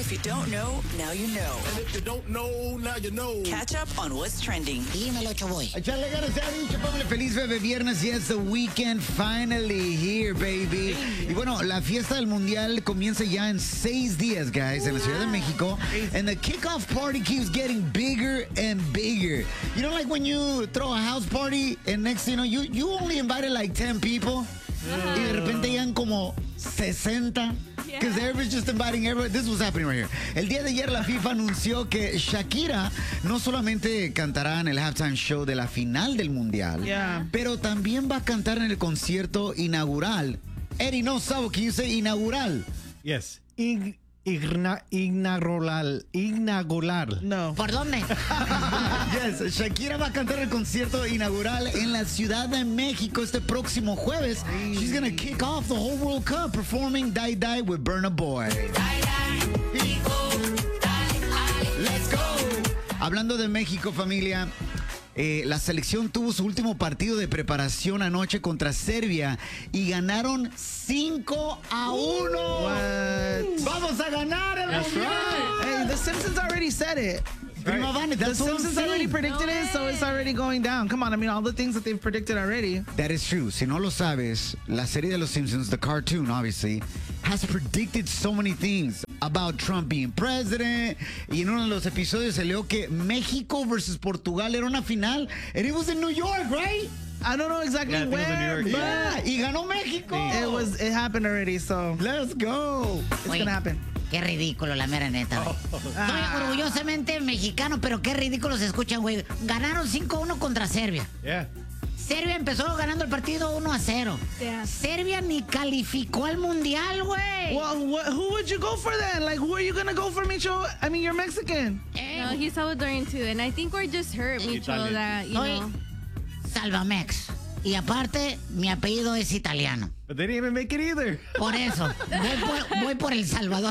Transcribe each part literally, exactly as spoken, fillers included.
If you don't know, now you know. And if you don't know, now you know. Catch up on what's trending. Dímelo, Choboy. Echarle ganas, se ha dicho, Pablo. Feliz bebé viernes. Yes, the weekend finally here, baby. Y bueno, la fiesta del mundial comienza ya en seis días, guys, en la Ciudad de México. And the kickoff party keeps getting bigger and bigger. You know, like when you throw a house party and next, you know, you, you only invited like ten people. Uh-huh. Y de repente llegan como sesenta. Because everybody's just inviting everybody. This was happening right here. El día de ayer la FIFA anunció que Shakira no solamente cantará en el halftime show de la final del mundial, yeah. pero también va a cantar en el concierto inaugural. Eddie, no sabe que dice inaugural. Yes. Ig Igna inaugural. Inaugural. No. ¿Por dónde? Yes, Shakira va a cantar el concierto inaugural en la Ciudad de México este próximo jueves. She's gonna kick off the whole World Cup performing Die Die with Burna Boy. Let's go. Hablando de México, familia. Eh, la selección tuvo su último partido de preparación anoche contra Serbia y ganaron cinco a uno. What? ¡Vamos a ganar el mundial! Hey, the Simpsons already said it. Prima Vane, The that's what I'm Simpsons saying. already predicted it, so it's already going down. Come on, I mean, all the things that they've predicted already. That is true. Si no lo sabes, la serie de los Simpsons, the cartoon, obviously, has predicted so many things about Trump being president. Y en uno de los episodios se leo que México versus Portugal era una final. And it was in New York, right? I don't know exactly Yeah, I think it was in New where, York. but Yeah, y ganó México. it was it happened already, so Let's go. it's Oye, gonna happen. Qué ridículo, la mera neta, güey. Soy orgullosamente mexicano, pero qué ridículo se escuchan, güey. Ganaron cinco a uno contra Serbia. Yeah. Serbia empezó ganando el partido uno a cero. Yeah. Serbia ni calificó al mundial, güey. Well, what, who would you go for then? Like, who are you gonna go for, Micho? I mean, you're Mexican. Eh, No, he's Salvadorian too, and I think we're just hurt, Micho, Italian. that, you Soy know. Salvamex. Y aparte, mi apellido es italiano. But they didn't even make it either. Por eso, voy por, voy por El Salvador.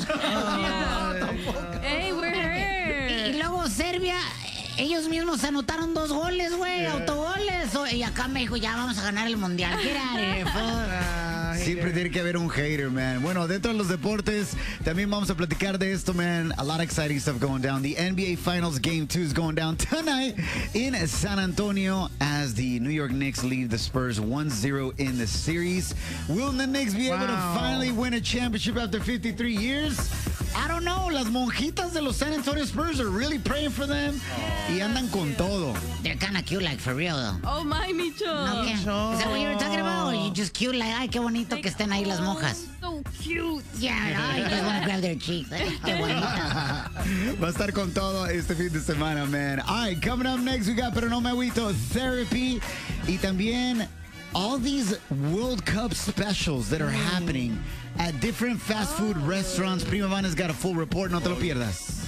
Hey, we're Y, y hurt. luego Serbia, ellos mismos anotaron dos goles, güey, autogoles. O- Y acá me dijo, ya vamos a ganar el mundial. Get out of here, fuck. Siempre tiene que haber un hater, man. Bueno, dentro de los deportes, también vamos a platicar de esto, man. A lot of exciting stuff going down. The N B A Finals Game two is going down tonight in San Antonio as the New York Knicks lead the Spurs one zero in the series. Will the Knicks be able to Wow. finally win a championship after fifty-three years? I don't know. Las monjitas de los San Antonio Spurs are really praying for them. Y andan con todo. They're kind of cute, like, for real, though. Oh my, Micho. ¿No qué? Is that what you were talking about? Or you just cute, like, ay, qué bonito que estén ahí las monjas. So cute. Yeah, I just want to grab their cheeks. Ay, qué bonita. Va a estar con todo este fin de semana, man. All right, coming up next, we got Pero No Me Agüito Therapy. Y también all these World Cup specials that are happening at different fast food restaurants. Prima Vana's got a full report. No te lo pierdas.